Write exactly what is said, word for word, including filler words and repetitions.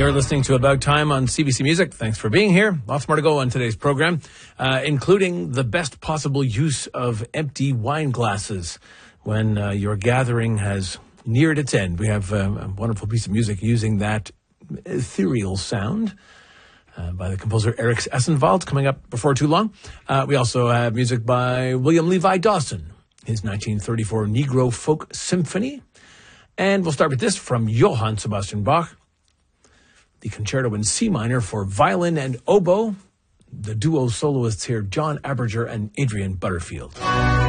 You're listening to About Time on C B C Music. Thanks for being here. Lots more to go on today's program, uh, including the best possible use of empty wine glasses when uh, your gathering has neared its end. We have um, a wonderful piece of music using that ethereal sound uh, by the composer Eric Essenwald coming up before too long. Uh, we also have music by William Levi Dawson, his nineteen thirty-four Negro Folk Symphony. And we'll start with this from Johann Sebastian Bach, the Concerto in C minor for violin and oboe. The duo soloists here, John Aberger and Adrian Butterfield.